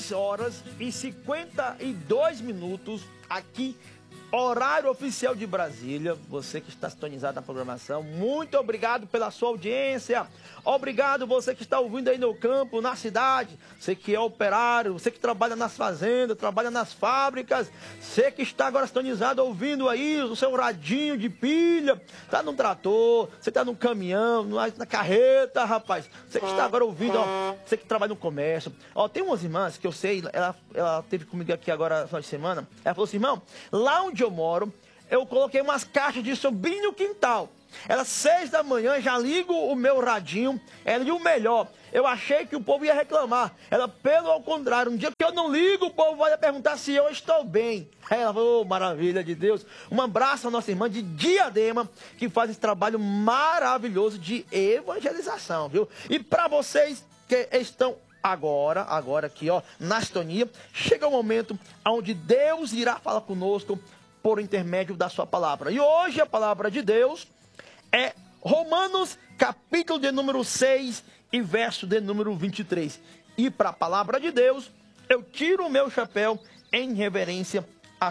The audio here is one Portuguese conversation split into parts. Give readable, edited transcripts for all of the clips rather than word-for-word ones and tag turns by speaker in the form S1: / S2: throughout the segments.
S1: 6h52 aqui, horário oficial de Brasília. Você que está sintonizado na programação, muito obrigado pela sua audiência. Obrigado você que está ouvindo aí no campo, na cidade. Você que é operário, você que trabalha nas fazendas, trabalha nas fábricas. Você que está agora sintonizado, ouvindo aí o seu radinho de pilha. Está no trator, você está no caminhão, na carreta, rapaz. Você que está agora ouvindo, ó, você que trabalha no comércio. Ó, tem umas irmãs que eu sei, ela teve comigo aqui agora no final de semana. Ela falou assim, irmão, lá onde eu moro, eu coloquei umas caixas de som bem no quintal. Era 6 da manhã, já ligo o meu radinho. Ela, e o melhor, eu achei que o povo ia reclamar. Ela, pelo ao contrário, um dia que eu não ligo, o povo vai perguntar se eu estou bem. Aí ela falou, oh, maravilha de Deus. Um abraço à nossa irmã de Diadema, que faz esse trabalho maravilhoso de evangelização, viu? E para vocês que estão agora aqui, ó, na sintonia, chega o momento onde Deus irá falar conosco por intermédio da sua palavra. E hoje a palavra de Deus é Romanos, capítulo de número 6 e verso de número 23. E para a palavra de Deus, eu tiro o meu chapéu em reverência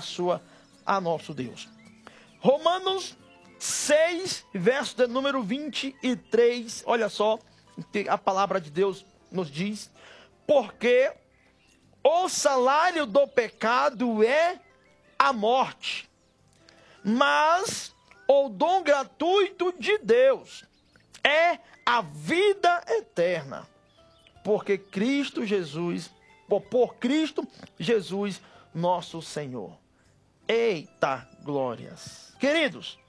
S1: a nosso Deus. Romanos 6, verso de número 23. Olha só, a palavra de Deus nos diz: porque o salário do pecado é a morte, mas o dom gratuito de Deus é a vida eterna, porque Cristo Jesus, por Cristo Jesus, nosso Senhor. Eita glórias! Queridos,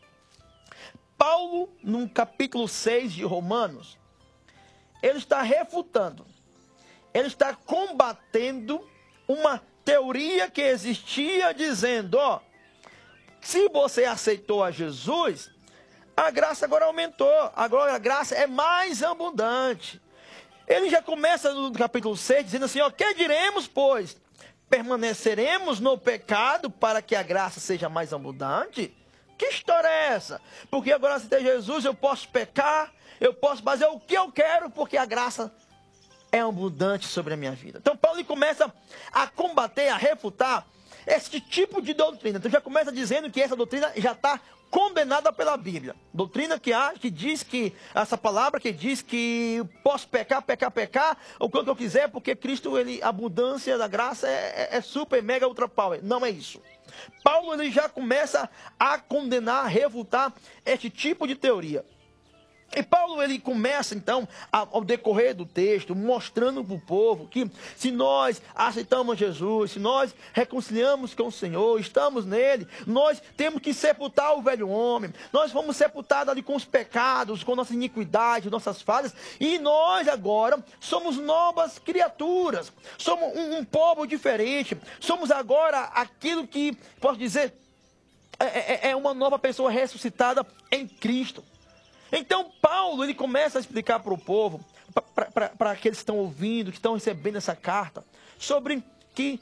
S1: Paulo, no capítulo 6 de Romanos, ele está refutando, ele está combatendo uma teoria que existia, dizendo, ó, se você aceitou a Jesus, a graça agora aumentou, agora a graça é mais abundante. Ele já começa no capítulo 6 dizendo assim, ó, que diremos, pois? Permaneceremos no pecado para que a graça seja mais abundante? Que história é essa? Porque agora se tem Jesus, eu posso pecar, eu posso fazer o que eu quero, porque a graça é abundante sobre a minha vida. Então Paulo começa a combater, a refutar esse tipo de doutrina. Então já começa dizendo que essa doutrina já está condenada pela Bíblia. Doutrina que diz que, essa palavra que diz que posso pecar, o quanto eu quiser, porque Cristo, a abundância da graça é super, mega, ultra power. Não é isso. Paulo ele já começa a condenar, a refutar esse tipo de teoria. E Paulo ele começa então, ao decorrer do texto, mostrando para o povo que se nós aceitamos Jesus, se nós reconciliamos com o Senhor, estamos nele, nós temos que sepultar o velho homem, nós fomos sepultados ali com os pecados, com nossa iniquidade, nossas falhas, e nós agora somos novas criaturas, somos um povo diferente, somos agora aquilo que, posso dizer, é uma nova pessoa ressuscitada em Cristo. Então Paulo ele começa a explicar para o povo, para aqueles que estão ouvindo, que estão recebendo essa carta, sobre que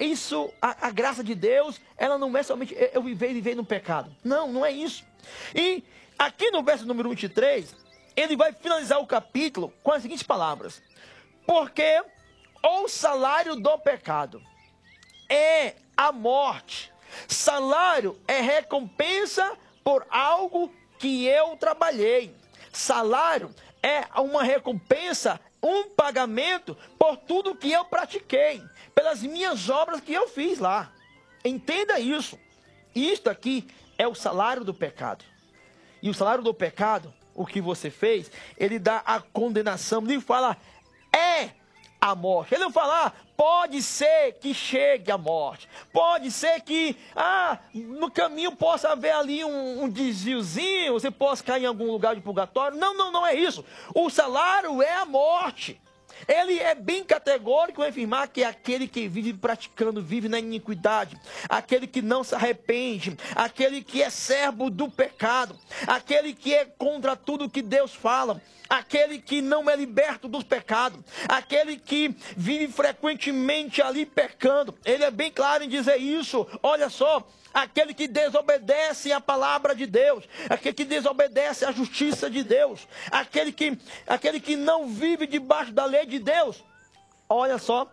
S1: a graça de Deus, ela não é somente eu viver no pecado. Não, não é isso. E aqui no verso número 23, ele vai finalizar o capítulo com as seguintes palavras: porque o salário do pecado é a morte. Salário é recompensa por algo que eu trabalhei. Salário é uma recompensa, um pagamento por tudo que eu pratiquei, pelas minhas obras que eu fiz lá. Entenda isso. Isto aqui é o salário do pecado. E o salário do pecado, o que você fez, ele dá a condenação, ele fala, é a morte. Ele não fala, pode ser que chegue a morte. Pode ser que, no caminho possa haver ali um desviozinho, você possa cair em algum lugar de purgatório. Não é isso. O salário é a morte. Ele é bem categórico em afirmar que é aquele que vive praticando, vive na iniquidade, aquele que não se arrepende, aquele que é servo do pecado, aquele que é contra tudo que Deus fala, aquele que não é liberto dos pecados, aquele que vive frequentemente ali pecando. Ele é bem claro em dizer isso. Olha só, aquele que desobedece à palavra de Deus, aquele que desobedece à justiça de Deus, aquele que não vive debaixo da lei de Deus. Olha só,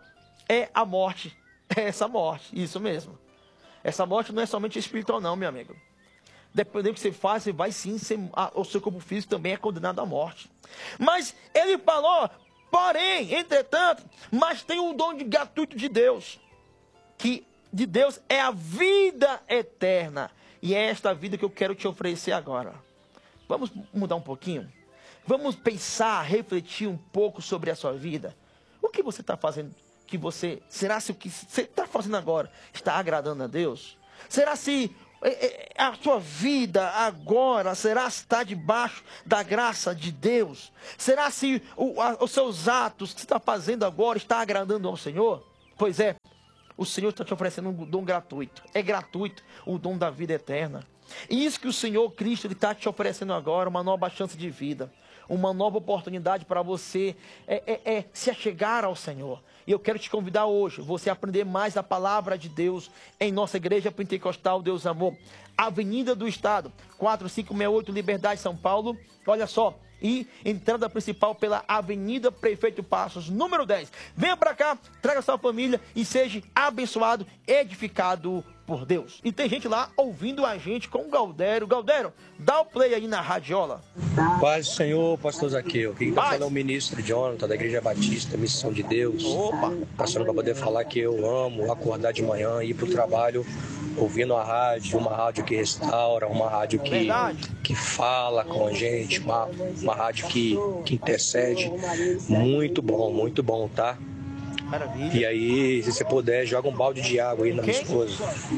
S1: é a morte. É essa morte, isso mesmo. Essa morte não é somente espiritual não, meu amigo. Dependendo do que você faz, você vai sim, o seu corpo físico também é condenado à morte. Mas ele falou, porém, entretanto, mas tem um dom gratuito de Deus, que de Deus é a vida eterna. E é esta vida que eu quero te oferecer agora. Vamos mudar um pouquinho? Vamos pensar, refletir um pouco sobre a sua vida. O que você está fazendo? Será se o que você está fazendo agora está agradando a Deus? Será se a sua vida agora está debaixo da graça de Deus? Será se os seus atos que você está fazendo agora está agradando ao Senhor? Pois é, o Senhor está te oferecendo um dom gratuito. É gratuito o dom da vida eterna. E isso que o Senhor Cristo está te oferecendo agora, uma nova chance de vida. Uma nova oportunidade para você se achegar ao Senhor. E eu quero te convidar hoje, você aprender mais da palavra de Deus em nossa igreja pentecostal Deus Amor. Avenida do Estado, 4568 Liberdade, São Paulo. Olha só, e entrada principal pela Avenida Prefeito Passos, número 10. Venha para cá, traga sua família e seja abençoado, edificado por Deus. E tem gente lá ouvindo a gente com o Galdério. Galdério, dá o play aí na radiola.
S2: Paz do Senhor, pastor Zaqueu. Quem está falando é o ministro Jonathan, da Igreja Batista, Missão de Deus.
S1: Opa!
S2: Passando para poder falar que eu amo acordar de manhã, ir para o trabalho, ouvindo a rádio, uma rádio que restaura, uma rádio que fala com a gente, uma rádio que intercede. Muito bom, tá?
S1: Maravilha.
S2: E aí, se você puder, joga um balde de água aí na minha esposa.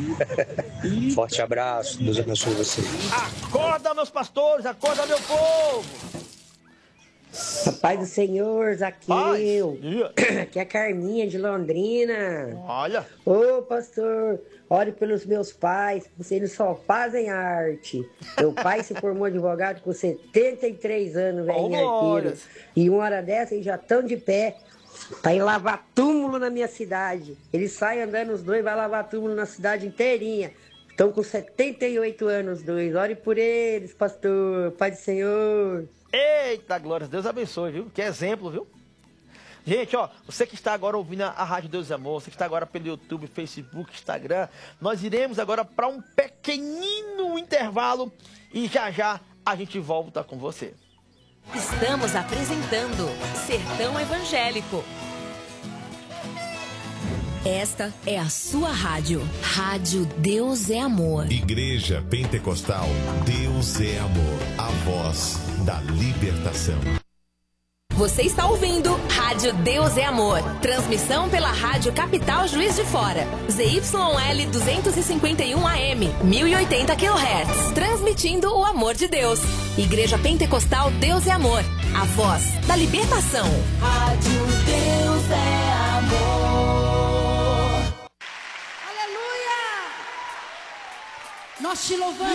S2: Forte abraço, Deus abençoe você.
S1: Acorda, meus pastores, acorda, meu povo.
S3: Pai do Senhor, Zaqueu. Aqui é a Carminha de Londrina.
S1: Olha.
S3: Ô, pastor, ore pelos meus pais, eles só fazem arte. Meu pai se formou advogado com 73 anos, velho, arteiro. E uma hora dessa eles já estão de pé para ir lavar túmulo na minha cidade. Eles saem andando os dois, vai lavar túmulo na cidade inteirinha. Estão com 78 anos os dois. Ore por eles, pastor, Pai do Senhor.
S1: Eita, glória, Deus abençoe, viu? Que exemplo, viu? Gente, ó, você que está agora ouvindo a Rádio Deus e Amor, você que está agora pelo YouTube, Facebook, Instagram, nós iremos agora para um pequenino intervalo e já a gente volta com você.
S4: Estamos apresentando Sertão Evangélico. Esta é a sua rádio. Rádio Deus é Amor.
S5: Igreja Pentecostal Deus é Amor. A voz da libertação.
S4: Você está ouvindo Rádio Deus é Amor. Transmissão pela Rádio Capital Juiz de Fora. ZYL 251 AM, 1080 kHz. Transmitindo o amor de Deus. Igreja Pentecostal Deus é Amor. A voz da libertação. Rádio Deus é Amor.
S6: Aleluia! Nós te louvamos.